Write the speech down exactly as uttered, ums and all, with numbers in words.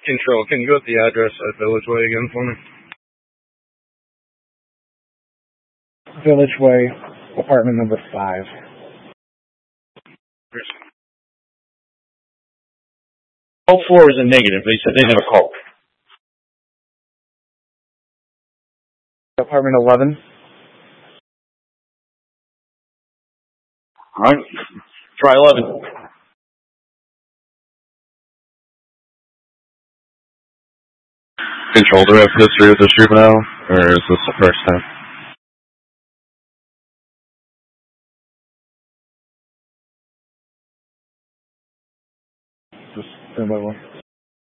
Control, can you go with the address at Village Way again for me? Village Way, apartment number five. Call four is a negative. They said they never called. Apartment eleven. All right. Try eleven. Control, do we have history with this juvenile, or is this the first time? Just stand by one.